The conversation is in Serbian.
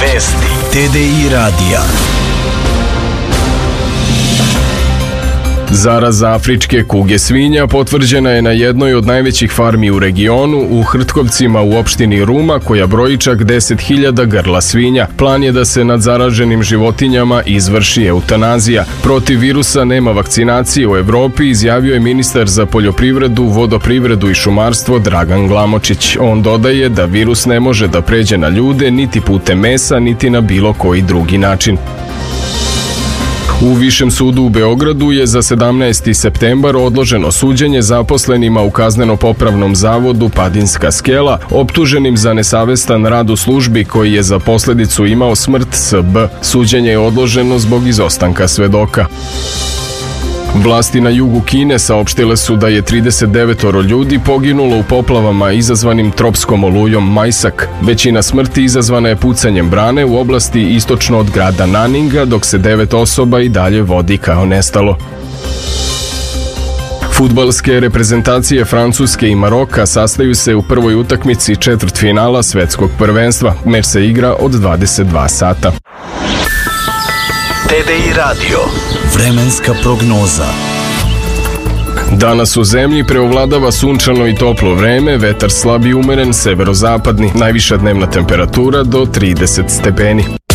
Vesti TDI radija. Zaraza afričke kuge svinja potvrđena je na jednoj od najvećih farmi u regionu, u Hrtkovcima u opštini Ruma, koja broji čak 10.000 grla svinja. Plan je da se nad zaraženim životinjama izvrši eutanazija. Protiv virusa nema vakcinacije u Evropi, izjavio je ministar za poljoprivredu, vodoprivredu i šumarstvo Dragan Glamočić. On dodaje da virus ne može da pređe na ljude niti putem mesa, niti na bilo koji drugi način. U Višem sudu u Beogradu je za 17. septembar odloženo suđenje zaposlenima u kazneno-popravnom zavodu Padinska skela, optuženim za nesavestan rad u službi koji je za posledicu imao smrt SB. Suđenje je odloženo zbog izostanka svedoka. Vlasti na jugu Kine saopštile su da je 39 ljudi poginulo u poplavama izazvanim tropskom olujom Majsak. Većina smrti izazvana je pucanjem brane u oblasti istočno od grada Naninga, dok se 9 osoba i dalje vodi kao nestalo. Fudbalske reprezentacije Francuske i Maroka sastaju se u prvoj utakmici četvrtfinala svetskog prvenstva. Meč se igra od 22 sata. TDI radio. Vremenska prognoza. Danas u zemlji preovladava sunčano i toplo vreme, vetar slab i umeren severozapadni, najviša dnevna temperatura do 30 stepeni.